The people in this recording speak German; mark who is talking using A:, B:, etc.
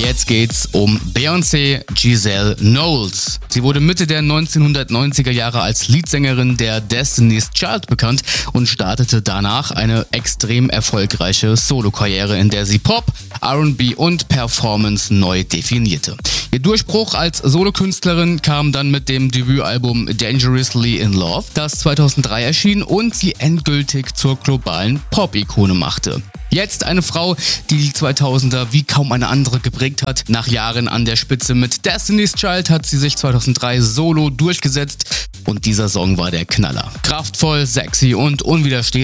A: Jetzt geht's um Beyoncé Giselle Knowles. Sie wurde Mitte der 1990er Jahre als Leadsängerin der Destiny's Child bekannt und startete danach eine extrem erfolgreiche Solokarriere, in der sie Pop, R&B und Performance neu definierte. Ihr Durchbruch als Solokünstlerin kam dann mit dem Debütalbum Dangerously in Love, das 2003 erschien und sie endgültig zur globalen Pop-Ikone machte. Jetzt eine Frau, die die 2000er wie kaum eine andere geprägt hat. Nach Jahren an der Spitze mit Destiny's Child hat sie sich 2003 solo durchgesetzt und dieser Song war der Knaller. Kraftvoll, sexy und unwiderstehlich.